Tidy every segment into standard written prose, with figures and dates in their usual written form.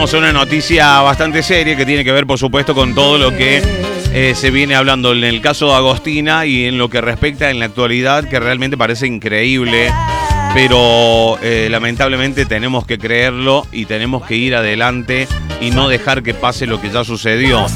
Vamos a una noticia bastante seria que tiene que ver, por supuesto, con todo lo que se viene hablando en el caso de Agostina y en lo que respecta en la actualidad, que realmente parece increíble, pero lamentablemente tenemos que creerlo y tenemos que ir adelante y no dejar que pase lo que ya sucedió.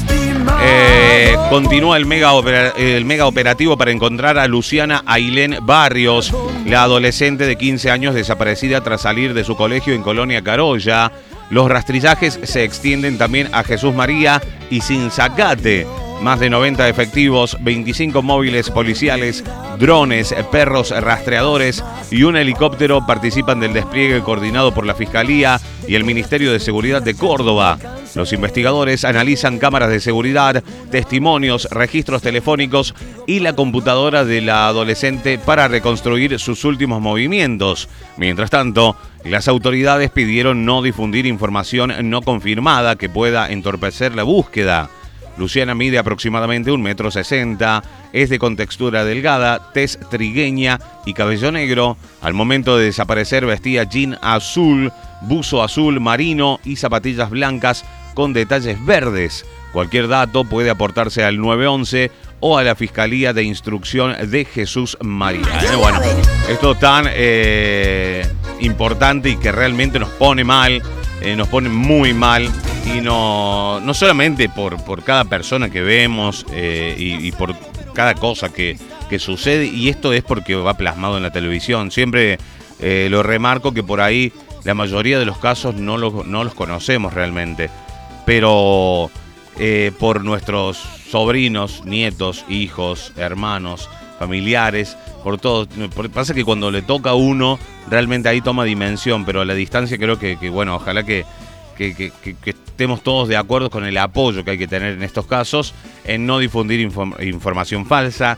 Continúa el mega operativo para encontrar a Luciana Ailén Barrios, la adolescente de 15 años desaparecida tras salir de su colegio en Colonia Carolla. Los rastrillajes se extienden también a Jesús María y Sinzacate. Más de 90 efectivos, 25 móviles policiales, drones, perros rastreadores y un helicóptero participan del despliegue coordinado por la Fiscalía y el Ministerio de Seguridad de Córdoba. Los investigadores analizan cámaras de seguridad, testimonios, registros telefónicos y la computadora de la adolescente para reconstruir sus últimos movimientos. Mientras tanto, las autoridades pidieron no difundir información no confirmada que pueda entorpecer la búsqueda. Luciana mide aproximadamente 1,60 m, es de contextura delgada, tez trigueña y cabello negro. Al momento de desaparecer vestía jean azul, buzo azul marino y zapatillas blancas con detalles verdes. Cualquier dato puede aportarse al 911 o a la Fiscalía de Instrucción de Jesús María. Bueno, esto tan importante y que realmente nos pone mal. Nos pone muy mal y no solamente por cada persona que vemos y por cada cosa que sucede, y esto es porque va plasmado en la televisión. Siempre lo remarco que por ahí la mayoría de los casos no los conocemos realmente, pero por nuestros sobrinos, nietos, hijos, hermanos, familiares, por todo. Pasa que cuando le toca a uno, realmente ahí toma dimensión, pero a la distancia creo que bueno, ojalá que estemos todos de acuerdo con el apoyo que hay que tener en estos casos, en no difundir información falsa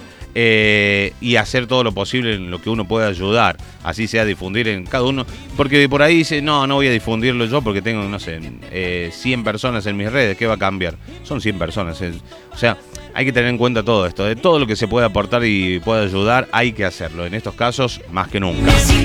y hacer todo lo posible en lo que uno pueda ayudar, así sea difundir en cada uno, porque por ahí dice, no voy a difundirlo yo porque tengo, no sé, 100 personas en mis redes, ¿qué va a cambiar? Son 100 personas, o sea, hay que tener en cuenta todo esto, de todo lo que se puede aportar y puede ayudar, hay que hacerlo, en estos casos más que nunca.